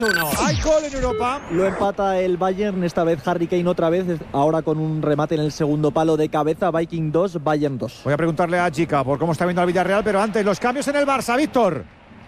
Hay gol en Europa. Lo empata el Bayern, esta vez Harry Kane otra vez, ahora con un remate en el segundo palo de cabeza. Viking 2, Bayern 2. Voy a preguntarle a Chica por cómo está viendo al Villarreal, pero antes los cambios en el Barça, Víctor.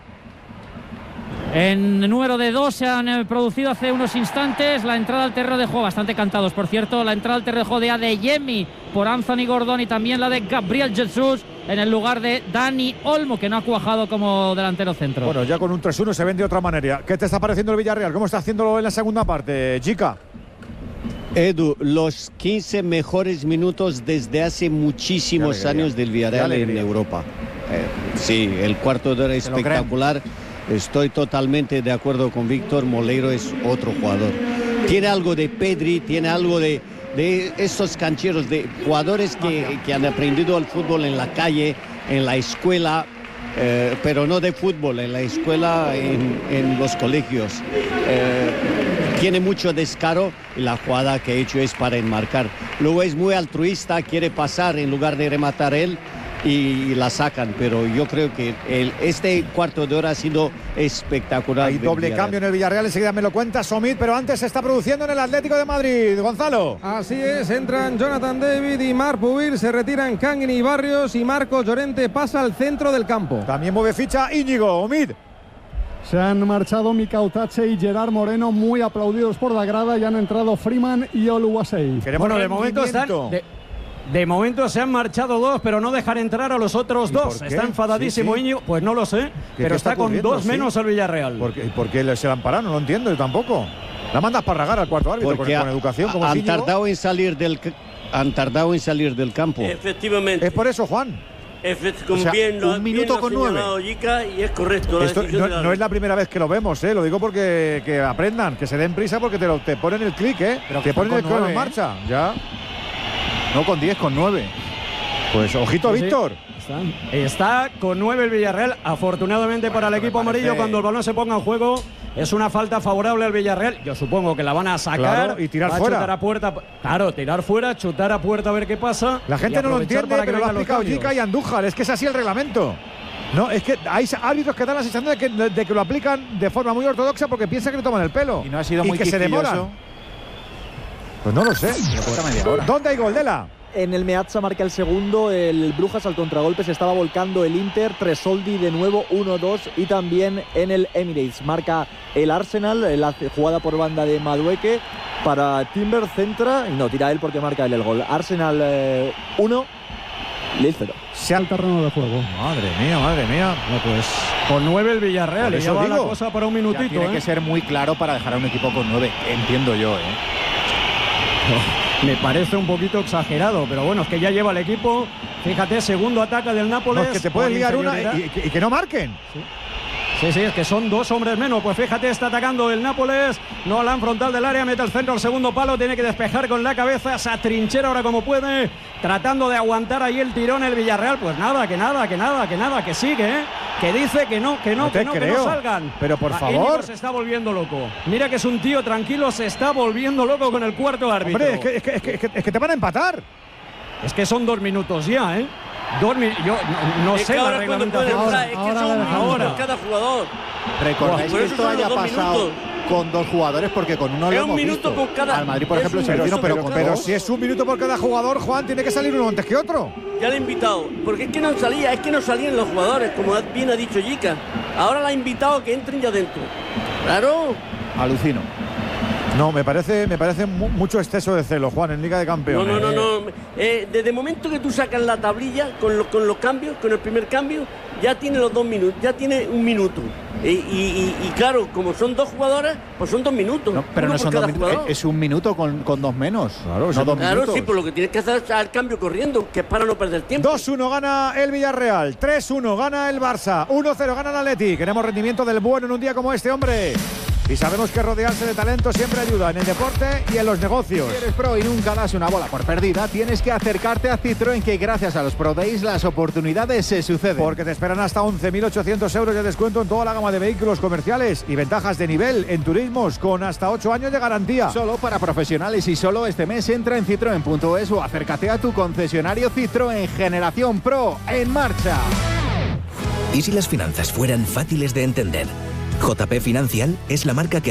En número de 2 se han producido hace unos instantes. La entrada al terreno de juego, bastante cantados por cierto, la entrada al terreno de juego de Adeyemi por Anthony Gordon y también la de Gabriel Jesus en el lugar de Dani Olmo, que no ha cuajado como delantero centro. Bueno, ya con un 3-1 se ven de otra manera. ¿Qué te está pareciendo el Villarreal? ¿Cómo está haciéndolo en la segunda parte, Chica? Edu, los 15 mejores minutos desde hace muchísimos años del Villarreal en Europa. Sí, el cuarto de hora espectacular. Estoy totalmente de acuerdo con Víctor. Moleiro es otro jugador. Tiene algo de Pedri, tiene algo de estos cancheros, de jugadores que han aprendido el fútbol en la calle, en la escuela, pero no de fútbol, en la escuela, en los colegios. Tiene mucho descaro y la jugada que ha hecho es para enmarcar. Luego es muy altruista, quiere pasar en lugar de rematar él y la sacan, pero yo creo que este cuarto de hora ha sido espectacular. Hay doble cambio en el Villarreal, enseguida me lo cuenta Somit, pero antes se está produciendo en el Atlético de Madrid. Gonzalo. Así es, entran Jonathan David y Marc Pubil, se retiran Kangin y Barrios y Marcos Llorente pasa al centro del campo. También mueve ficha Íñigo, Omid. Se han marchado Mikau Tache y Gerard Moreno, muy aplaudidos por la grada, y han entrado Freeman y Oluwasei. Bueno, de momento están... De momento se han marchado dos, pero no dejan entrar a los otros dos. Está enfadadísimo Íñigo, pues no lo sé, pero está con dos menos el Villarreal. ¿Por qué se la han parado? No lo entiendo yo tampoco. La mandas para ragar al cuarto árbitro con educación como han tardado en salir del campo. Efectivamente. Es por eso, Juan. Un minuto con 9. Y es correcto. Esto no es la primera vez que lo vemos, lo digo porque que aprendan, que se den prisa porque te ponen el clic, pero te ponen el crono en marcha. Ya. No con 10, con 9. Pues ojito, sí, Víctor. Está con 9 el Villarreal. Afortunadamente para el equipo amarillo, cuando el balón se ponga en juego, es una falta favorable al Villarreal. Yo supongo que la van a sacar y tirar fuera. Chutar a puerta. Claro, tirar fuera, chutar a puerta a ver qué pasa. La gente no lo entiende, pero lo ha explicado Jica y Andújar. Es que es así el reglamento. No, es que hay árbitros que dan la sensación de que lo aplican de forma muy ortodoxa porque piensan que le toman el pelo. Y no ha sido muy que se demoran. Pues no lo sé. ¿Dónde hay gol, Dela? En el Meazza marca el segundo, el Brujas al contragolpe, se estaba volcando el Inter, Tresoldi de nuevo 1-2 y también en el Emirates marca el Arsenal, la jugada por banda de Madueke para Timber, centra y no, tira él porque marca él el gol. Arsenal 1, Lille 0. Se al terreno de juego. Madre mía. No, pues con 9 el Villarreal, y ya va la cosa para un minutito. Tiene que ser muy claro para dejar a un equipo con 9, entiendo yo, Me parece un poquito exagerado, pero bueno, es que ya lleva el equipo. Fíjate, segundo ataque del Nápoles. No, es que te pueden liar una y que no marquen. Sí, es que son dos hombres menos. Pues fíjate, está atacando el Nápoles. No a la frontal del área, mete el centro al segundo palo. Tiene que despejar con la cabeza. Se atrinchera ahora como puede, tratando de aguantar ahí el tirón el Villarreal. Pues nada, que sigue, que dice que no salgan. Pero por favor. Se está volviendo loco. Mira que es un tío tranquilo, se está volviendo loco con el cuarto árbitro. Hombre, es que te van a empatar. Es que son 2 minutos ya, Yo no sé la reglamentación. Es que son un minuto por cada jugador. Recordáis que esto haya pasado con 2 jugadores, porque con uno lo hemos visto. Por cada... Al Madrid, por ejemplo, se vino, pero si es un minuto por cada jugador, Juan, tiene que salir uno antes que otro. Ya le he invitado, porque es que no salían los jugadores, como bien ha dicho Jica. Ahora le ha invitado a que entren ya dentro. Claro. Alucino. No, me parece mucho exceso de celo, Juan, en Liga de Campeones. No. Desde el momento que tú sacas la tablilla con los cambios, con el primer cambio, ya tiene los 2 minutos, ya tiene un minuto. Y claro, como son 2 jugadores, pues son 2 minutos. No, pero no son 2 minutos, es un minuto con 2 menos. Claro, sí, por lo que tienes que hacer es el cambio corriendo, que es para no perder tiempo. 2-1 gana el Villarreal, 3-1 gana el Barça, 1-0 gana el Atleti. Queremos rendimiento del bueno en un día como este, hombre. Y sabemos que rodearse de talento siempre ayuda en el deporte y en los negocios. Si eres pro y nunca das una bola por perdida, tienes que acercarte a Citroën, que gracias a los Pro Days las oportunidades se suceden. Porque te esperan hasta 11.800 euros de descuento en toda la gama de vehículos comerciales y ventajas de nivel en turismos con hasta 8 años de garantía. Solo para profesionales y solo este mes. Entra en citroen.es o acércate a tu concesionario Citroën. Generación Pro en marcha. ¿Y si las finanzas fueran fáciles de entender? JP Financial es la marca que